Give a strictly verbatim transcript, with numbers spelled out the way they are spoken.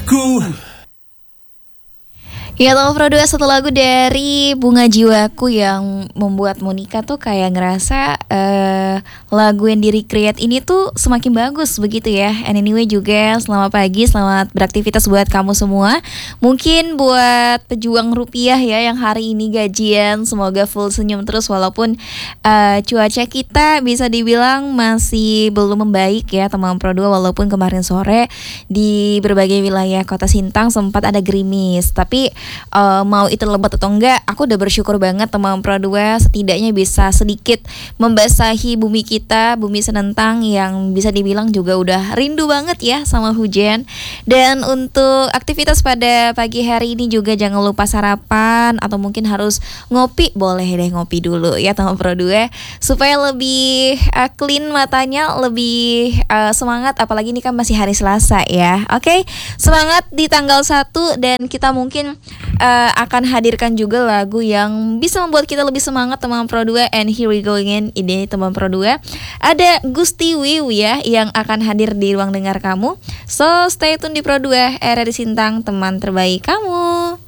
Jiwaku. Ya, Teman Pro dua, satu lagu dari Bunga Jiwaku yang membuat Monica tuh kayak ngerasa uh, lagu yang di recreate ini tuh semakin bagus begitu ya. And anyway juga selamat pagi, selamat beraktivitas buat kamu semua. Mungkin buat pejuang rupiah ya yang hari ini gajian, semoga full senyum terus walaupun uh, cuaca kita bisa dibilang masih belum membaik ya Teman Pro dua, walaupun kemarin sore di berbagai wilayah Kota Sintang sempat ada gerimis. Tapi Uh, mau itu lebat atau enggak, aku udah bersyukur banget Teman Pro dua setidaknya bisa sedikit membasahi bumi kita, bumi Senentang yang bisa dibilang juga udah rindu banget ya sama hujan. Dan untuk aktivitas pada pagi hari ini juga jangan lupa sarapan atau mungkin harus ngopi, boleh deh ngopi dulu ya Teman Pro dua supaya lebih uh, clean matanya, lebih uh, semangat, apalagi ini kan masih hari Selasa ya. Oke, okay? Semangat di tanggal satu dan kita mungkin Uh, akan hadirkan juga lagu yang bisa membuat kita lebih semangat Teman Pro dua. And here we go again, ini Teman Pro dua. Ada Gusti Wiw ya yang akan hadir di ruang dengar kamu. So stay tune di Pro dua, R R I Sintang, teman terbaik kamu.